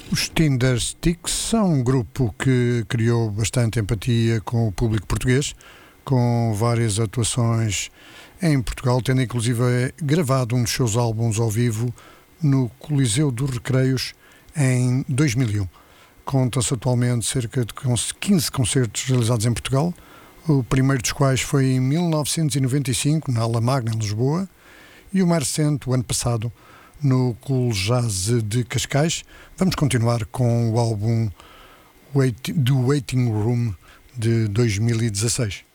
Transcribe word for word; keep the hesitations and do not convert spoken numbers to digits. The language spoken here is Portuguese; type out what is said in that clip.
Os Tindersticks são um grupo que criou bastante empatia com o público português, com várias atuações em Portugal, tendo inclusive gravado um dos seus álbuns ao vivo no Coliseu dos Recreios em dois mil e um. Conta-se atualmente cerca de quinze concertos realizados em Portugal, o primeiro dos quais foi em mil novecentos e noventa e cinco, na Ala Magna, em Lisboa, e o mais recente, o ano passado, no Cool Jazz de Cascais. Vamos continuar com o álbum Wait, do Waiting Room de dois mil e dezasseis.